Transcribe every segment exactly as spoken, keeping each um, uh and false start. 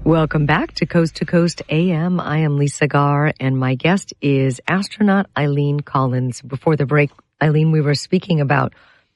Welcome back to Coast to Coast A M. I am Lisa Garr, and my guest is astronaut Eileen Collins. Before the break, Eileen, we were speaking about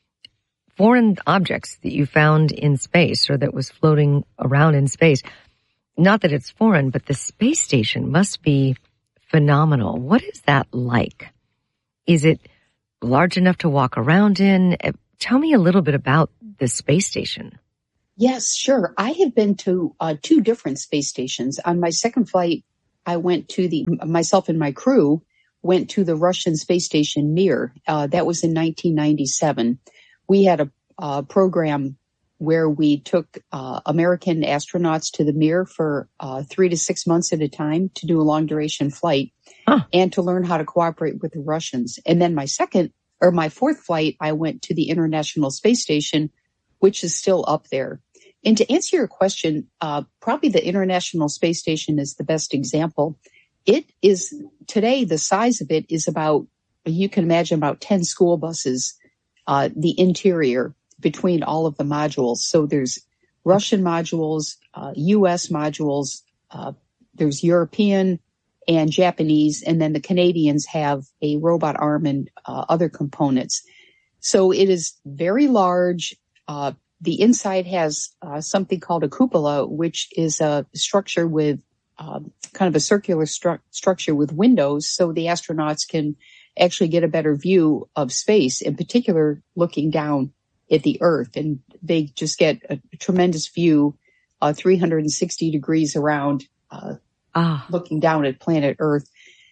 foreign objects that you found in space or that was floating around in space. Not that it's foreign, but the space station must be phenomenal. What is that like? Is it large enough to walk around in? Tell me a little bit about the space station. Yes, sure. I have been to uh, two different space stations. On my second flight, I went to the, myself and my crew went to the Russian space station Mir. Uh, that was in nineteen ninety-seven. We had a uh, program where we took uh, American astronauts to the Mir for uh, three to six months at a time to do a long duration flight huh. and to learn how to cooperate with the Russians. And then my second or my fourth flight, I went to the International Space Station, which is still up there. And to answer your question, uh, probably the International Space Station is the best example. It is today, the size of it is about, you can imagine about ten school buses, uh, the interior between all of the modules. So there's Russian modules, uh, U S modules, uh, there's European and Japanese, and then the Canadians have a robot arm and uh, other components. So it is very large. Uh, The inside has uh, something called a cupola, which is a structure with um, kind of a circular stru- structure with windows, so the astronauts can actually get a better view of space, in particular looking down at the Earth. And they just get a tremendous view, uh, three hundred sixty degrees around, uh, ah. looking down at planet Earth.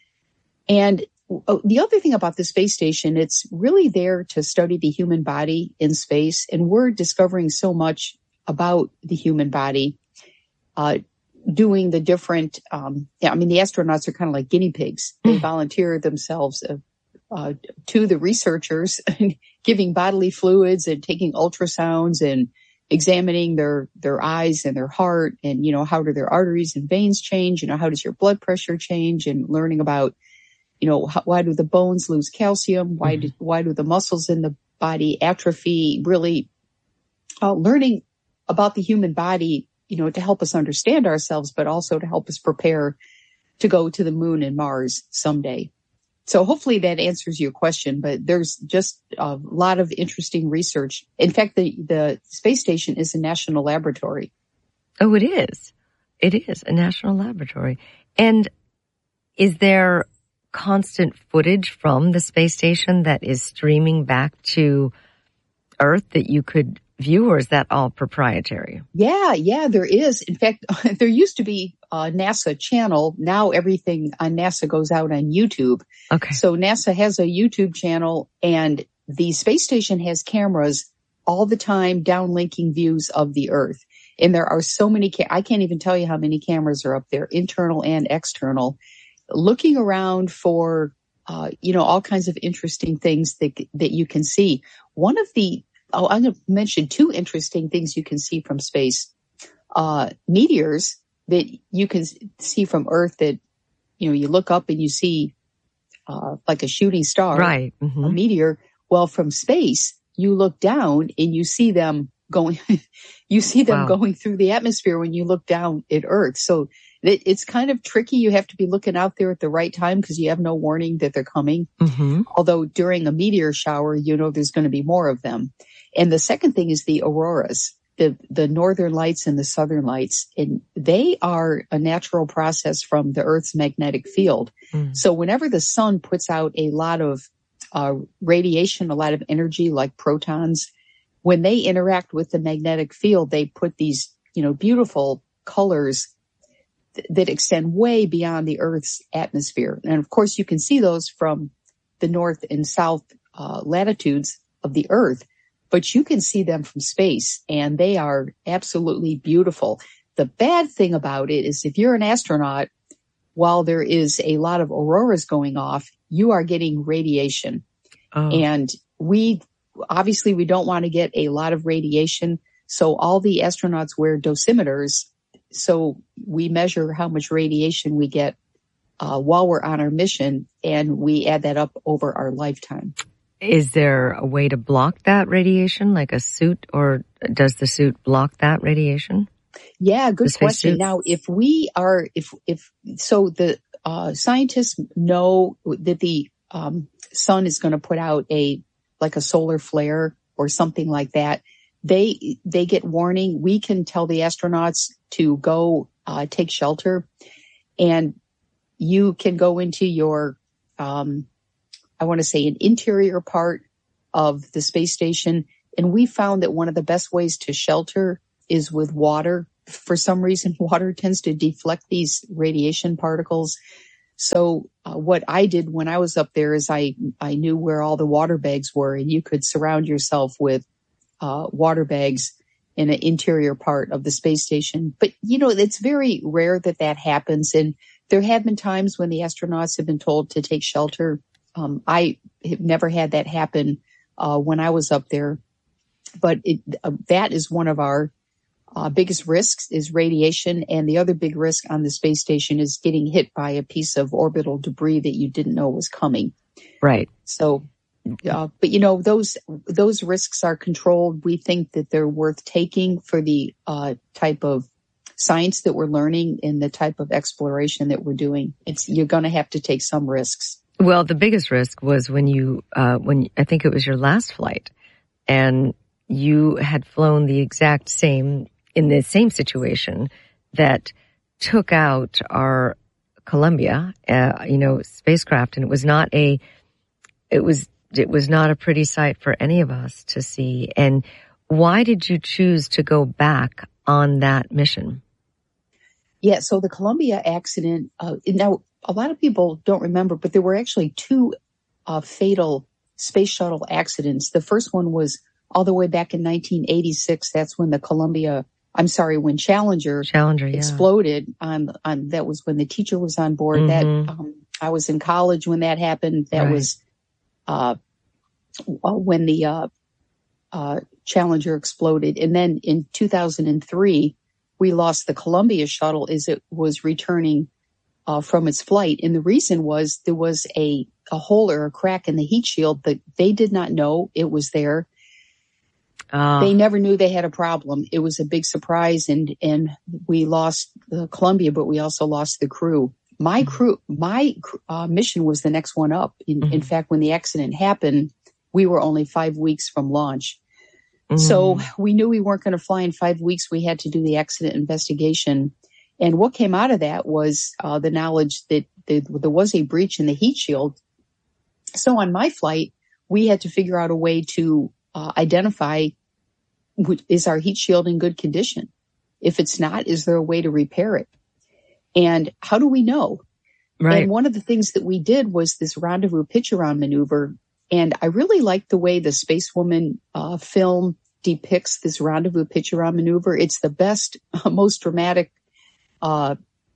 And the other thing about the space station, it's really there to study the human body in space. And we're discovering so much about the human body, uh, doing the different, um, yeah, I mean, the astronauts are kind of like guinea pigs. They volunteer themselves uh, uh, to the researchers, giving bodily fluids and taking ultrasounds and examining their, their eyes and their heart. And, you know, how do their arteries and veins change? You know, how does your blood pressure change? And learning about, you know, how, why do the bones lose calcium? Why do, why do the muscles in the body atrophy? Really uh, learning about the human body, you know, to help us understand ourselves, but also to help us prepare to go to the moon and Mars someday. So hopefully that answers your question, but there's just a lot of interesting research. In fact, the, the space station is a national laboratory. Oh, it is. It is a national laboratory. And is there constant footage from the space station that is streaming back to Earth that you could view, or is that all proprietary? Yeah, yeah, there is. In fact, there used to be a NASA channel. Now everything on NASA goes out on YouTube. Okay. So NASA has a YouTube channel, and the space station has cameras all the time downlinking views of the Earth. And there are so many, ca- I can't even tell you how many cameras are up there, internal and external, looking around for, uh, you know, all kinds of interesting things that, that you can see. One of the, oh, I'm going to mention two interesting things you can see from space. Uh, meteors that you can see from Earth that, you know, you look up and you see, uh, like a shooting star, right? Mm-hmm. A meteor. Well, from space, you look down and you see them going, you see them wow. going through the atmosphere when you look down at Earth. So it, it's kind of tricky. You have to be looking out there at the right time because you have no warning that they're coming. Mm-hmm. Although during a meteor shower, you know, there's going to be more of them. And the second thing is the auroras, the, the northern lights and the southern lights. And they are a natural process from the Earth's magnetic field. Mm. So whenever the sun puts out a lot of uh, radiation, a lot of energy like protons, when they interact with the magnetic field, they put these, you know, beautiful colors th- that extend way beyond the Earth's atmosphere. And of course, you can see those from the north and south uh, latitudes of the Earth, but you can see them from space, and they are absolutely beautiful. The bad thing about it is if you're an astronaut, while there is a lot of auroras going off, you are getting radiation. Oh. And we Obviously, we don't want to get a lot of radiation, so all the astronauts wear dosimeters, so we measure how much radiation we get uh, while we're on our mission, and we add that up over our lifetime. Is there a way to block that radiation, like a suit, or does the suit block that radiation? Yeah, good question. Now, if we are, if, if, so the, uh, scientists know that the, um, sun is going to put out a, like a solar flare or something like that. They, they get warning. We can tell the astronauts to go, uh, take shelter, and you can go into your, um, I want to say an interior part of the space station. And we found that one of the best ways to shelter is with water. For some reason, water tends to deflect these radiation particles. So uh, what I did when I was up there is I, I knew where all the water bags were, and you could surround yourself with uh, water bags in an interior part of the space station. But, you know, it's very rare that that happens. And there have been times when the astronauts have been told to take shelter. Um, I have never had that happen uh, when I was up there. But it, uh, that is one of our uh, biggest risks is radiation. And the other big risk on the space station is getting hit by a piece of orbital debris that you didn't know was coming. Right. So, uh, but you know, those, those risks are controlled. We think that they're worth taking for the uh, type of science that we're learning and the type of exploration that we're doing. It's, you're going to have to take some risks. Well, the biggest risk was when you, uh, when I think it was your last flight, and you had flown the exact same, in the same situation that took out our Columbia, uh, you know, spacecraft. And it was not a, it was, it was not a pretty sight for any of us to see. And why did you choose to go back on that mission? Yeah. So the Columbia accident, uh, now a lot of people don't remember, but there were actually two uh, fatal space shuttle accidents. The first one was all the way back in nineteen eighty-six. That's when the Columbia, I'm sorry, when Challenger, Challenger yeah. exploded on, on, that was when the teacher was on board. Mm-hmm. That, um, I was in college when that happened. That right. was, uh, when the, uh, uh, Challenger exploded. And then in two thousand three, we lost the Columbia shuttle as it was returning, uh, from its flight. And the reason was there was a, a hole or a crack in the heat shield that they did not know it was there. Uh, they never knew they had a problem. It was a big surprise, and, and we lost the Columbia, but we also lost the crew. My mm-hmm. crew, my uh, mission was the next one up. In, mm-hmm. in fact, when the accident happened, we were only five weeks from launch. Mm-hmm. So we knew we weren't going to fly in five weeks. We had to do the accident investigation. And what came out of that was uh, the knowledge that there, there was a breach in the heat shield. So on my flight, we had to figure out a way to uh, identify, is our heat shield in good condition? If it's not, is there a way to repair it? And how do we know? Right. And one of the things that we did was this rendezvous pitch around maneuver. And I really like the way the Spacewoman uh, film depicts this rendezvous pitch around maneuver. It's the best, uh, most dramatic, uh,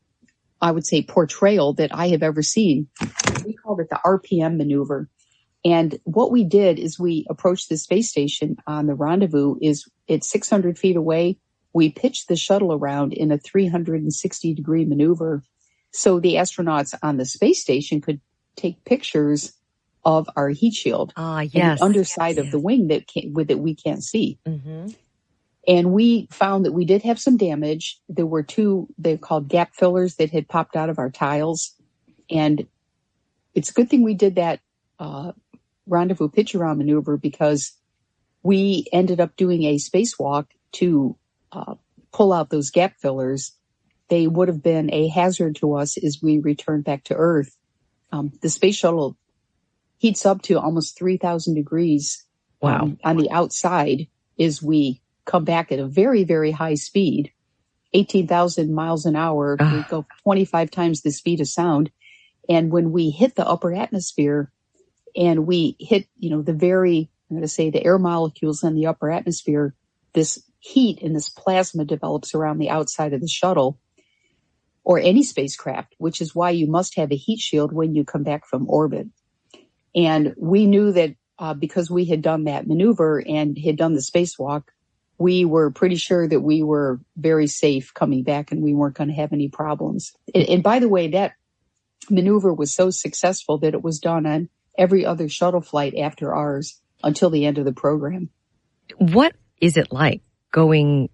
I would say, portrayal that I have ever seen. We called it the R P M maneuver. And what we did is we approached the space station on the rendezvous is it's six hundred feet away. We pitched the shuttle around in a three hundred sixty degree maneuver. So the astronauts on the space station could take pictures of our heat shield. Ah, yes. And the underside yes. of the wing that can, with that we can't see. Mm-hmm. And we found that we did have some damage. There were two, they're called gap fillers that had popped out of our tiles. And it's a good thing we did that, uh, rendezvous pitch around maneuver, because we ended up doing a spacewalk to uh, pull out those gap fillers. They would have been a hazard to us as we returned back to Earth. Um, the space shuttle heats up to almost three thousand degrees wow. um, on the outside as we come back at a very, very high speed, eighteen thousand miles an hour. Uh. We go twenty-five times the speed of sound. And when we hit the upper atmosphere, and we hit, you know, the very, I'm going to say the air molecules in the upper atmosphere, this heat and this plasma develops around the outside of the shuttle or any spacecraft, which is why you must have a heat shield when you come back from orbit. And we knew that uh, because we had done that maneuver and had done the spacewalk, we were pretty sure that we were very safe coming back and we weren't going to have any problems. And, and by the way, that maneuver was so successful that it was done on every other shuttle flight after ours until the end of the program. What is it like going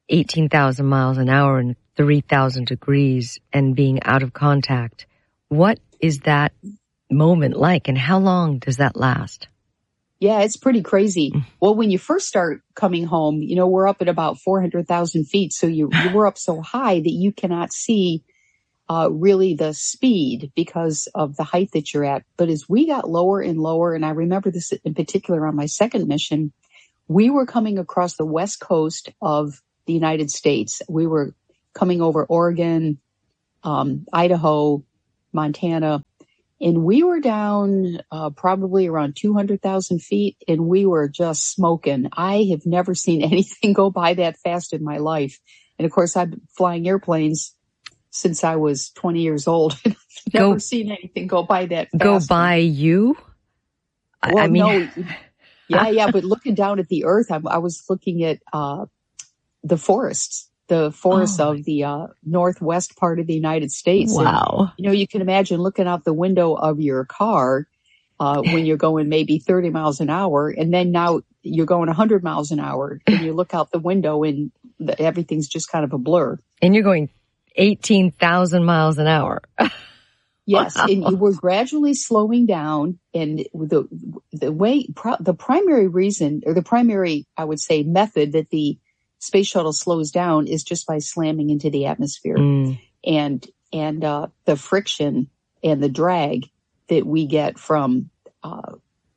eighteen thousand miles an hour and three thousand degrees and being out of contact. What is that moment like, and how long does that last? Yeah, it's pretty crazy. Well, when you first start coming home, you know, we're up at about four hundred thousand feet. So you, you were up so high that you cannot see uh, really the speed because of the height that you're at. But as we got lower and lower, and I remember this in particular on my second mission, we were coming across the west coast of the United States. We were coming over Oregon, um, Idaho, Montana, and we were down uh, probably around two hundred thousand feet, and we were just smoking. I have never seen anything go by that fast in my life. And of course, I've been flying airplanes since I was twenty years old. I've never go, seen anything go by that fast. Go by you? Well, I mean, no. Yeah, yeah. But looking down at the earth, I, I was looking at uh, the forests. the forests oh. of the uh, northwest part of the United States. Wow. And, you know, you can imagine looking out the window of your car uh, when you're going maybe thirty miles an hour, and then now you're going one hundred miles an hour, and you look out the window and the, everything's just kind of a blur. And you're going eighteen thousand miles an hour. Yes, wow. And you were gradually slowing down, and the the way pro, the primary reason, or the primary, I would say, method that the space shuttle slows down is just by slamming into the atmosphere, mm. and and uh, the friction and the drag that we get from uh,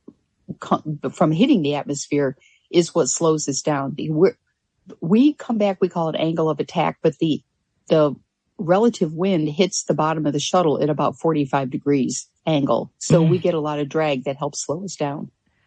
com- from hitting the atmosphere is what slows us down. We're, we come back, we call it angle of attack, but the the relative wind hits the bottom of the shuttle at about forty-five degrees angle, so mm. we get a lot of drag that helps slow us down.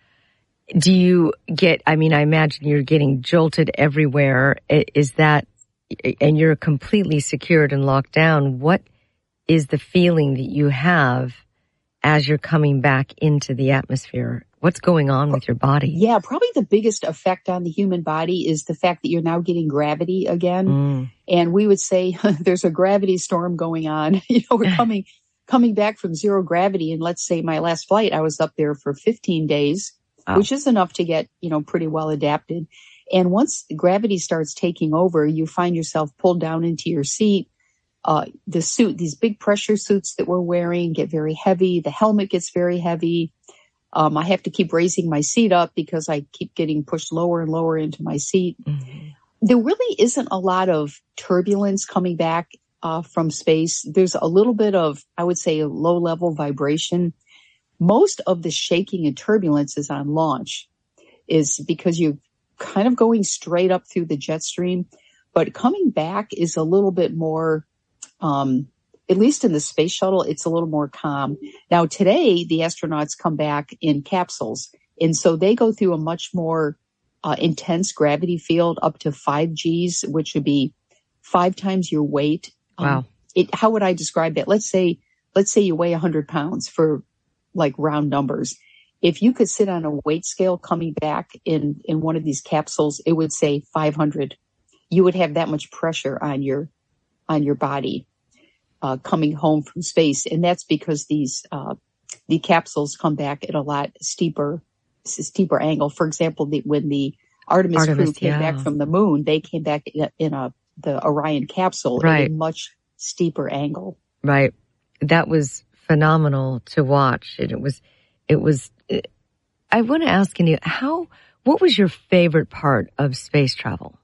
Do you get, I mean, I imagine you're getting jolted everywhere. Is that, and you're completely secured and locked down. What is the feeling that you have as you're coming back into the atmosphere? What's going on with your body? Yeah, probably the biggest effect on the human body is the fact that you're now getting gravity again. Mm. And we would say there's a gravity storm going on. You know, we're coming, coming back from zero gravity. And let's say my last flight, I was up there for fifteen days. Wow. Which is enough to get, you know, pretty well adapted. And once gravity starts taking over, you find yourself pulled down into your seat. Uh, the suit, these big pressure suits that we're wearing get very heavy. The helmet gets very heavy. Um, I have to keep raising my seat up because I keep getting pushed lower and lower into my seat. Mm-hmm. There really isn't a lot of turbulence coming back uh, from space. There's a little bit of, I would say, a low level vibration. Most of the shaking and turbulence is on launch, is because you're kind of going straight up through the jet stream. But coming back is a little bit more, um, at least in the space shuttle, it's a little more calm. Now, today, the astronauts come back in capsules. And so they go through a much more uh, intense gravity field, up to five Gs, which would be five times your weight. Wow. Um, it, how would I describe that? Let's say, let's say you weigh one hundred pounds for like round numbers. If you could sit on a weight scale coming back in, in one of these capsules, it would say five hundred. You would have that much pressure on your, on your body, uh, coming home from space. And that's because these, uh, the capsules come back at a lot steeper, steeper angle. For example, the, when the Artemis, Artemis crew came yeah. back from the moon, they came back in a, in a the Orion capsule right. at a much steeper angle. Right. That was phenomenal to watch. And it was, it was, it, I want to ask you, how, what was your favorite part of space travel?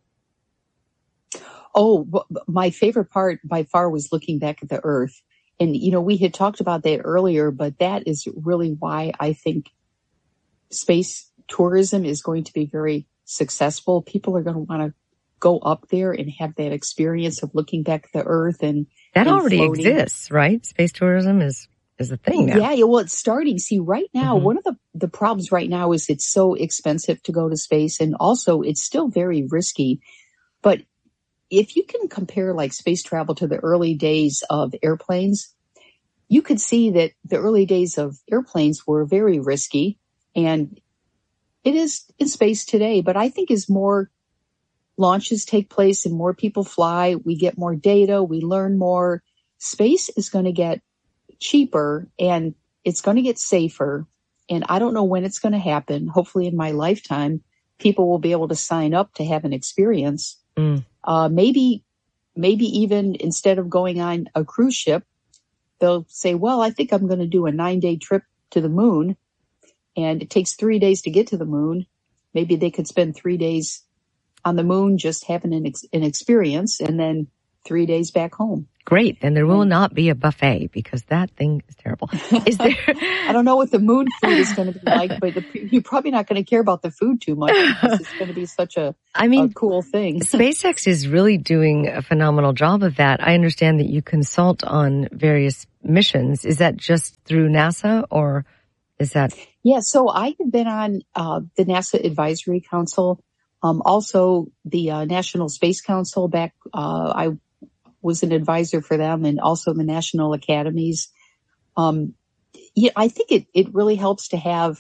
Oh, my favorite part by far was looking back at the Earth. And, you know, we had talked about that earlier, but that is really why I think space tourism is going to be very successful. People are going to want to go up there and have that experience of looking back at the Earth. And that and already floating. exists, right? Space tourism is is a thing now. Yeah, yeah, well, it's starting. See, right now, mm-hmm. one of the, the problems right now is it's so expensive to go to space, and also it's still very risky. But if you can compare like space travel to the early days of airplanes, you could see that the early days of airplanes were very risky, and it is in space today. But I think as more launches take place and more people fly, we get more data, we learn more. Space is going to get cheaper and it's going to get safer. And I don't know when it's going to happen. Hopefully in my lifetime, people will be able to sign up to have an experience. Mm. uh, maybe, maybe even instead of going on a cruise ship, they'll say, well, I think I'm going to do a nine day trip to the moon, and it takes three days to get to the moon. Maybe they could spend three days on the moon just having an, ex- an experience, and then three days back home. Great. And there will not be a buffet, because that thing is terrible. Is there? I don't know what the moon food is going to be like, but the, you're probably not going to care about the food too much, because it's going to be such a, I mean, a cool thing. SpaceX is really doing a phenomenal job of that. I understand that you consult on various missions. Is that just through NASA, or is that? Yeah. So I have been on uh, the NASA Advisory Council, um, also the uh, National Space Council. Back, uh, I was an advisor for them, and also the National Academies. Um, yeah, I think it, it really helps to have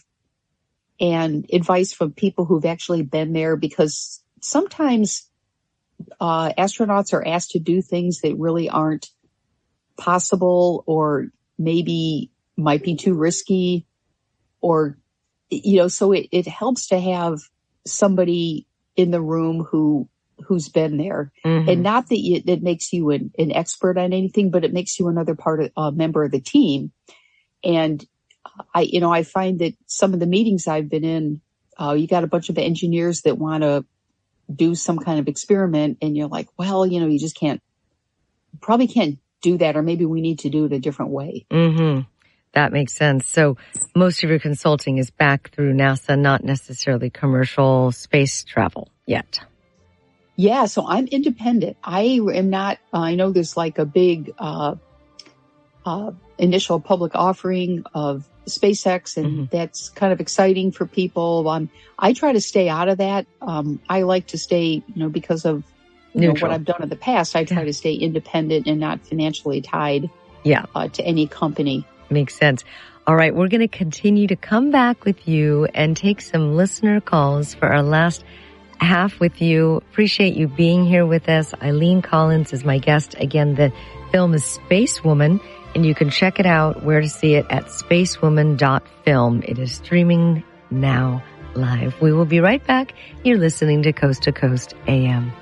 an advice from people who've actually been there, because sometimes uh, astronauts are asked to do things that really aren't possible, or maybe might be too risky, or, you know, so it, it helps to have somebody in the room who who's been there. Mm-hmm. And not that it, it makes you an, an expert on anything, but it makes you another part of a uh, member of the team. And I, you know, I find that some of the meetings I've been in, uh, you got a bunch of engineers that want to do some kind of experiment, and you're like, well, you know, you just can't, probably can't do that, or maybe we need to do it a different way. Mm-hmm. That makes sense. So most of your consulting is back through NASA, not necessarily commercial space travel yet. Yeah, so I'm independent. I am not, uh, I know there's like a big uh, uh, initial public offering of SpaceX, and mm-hmm. that's kind of exciting for people. Um, I try to stay out of that. Um, I like to stay, you know, because of you know, what I've done in the past, I try yeah. to stay independent and not financially tied yeah. uh, to any company. Makes sense. All right, we're going to continue to come back with you and take some listener calls for our last half with you. Appreciate you being here with us. Eileen Collins is my guest. Again, the film is Spacewoman, and you can check it out, where to see it, at spacewoman dot film. It is streaming now live. We will be right back. You're listening to Coast to Coast A M.